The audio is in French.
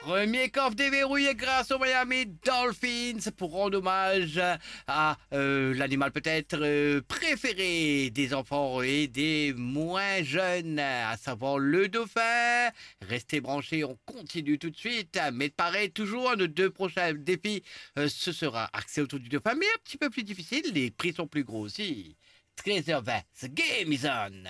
Premier coffre déverrouillé grâce aux Miami Dolphins pour rendre hommage à l'animal peut-être préféré des enfants et des moins jeunes, à savoir le dauphin. Restez branchés, on continue tout de suite. Mais pareil, toujours nos deux prochains défis, ce sera accès autour du dauphin, mais un petit peu plus difficile. Les prix sont plus gros aussi. 13h20, the game is on.